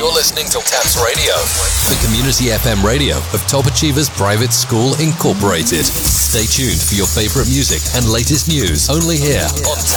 You're listening to Taps Radio, the community FM radio of Top Achievers Private School Incorporated. Stay tuned for your favorite music and latest news only here on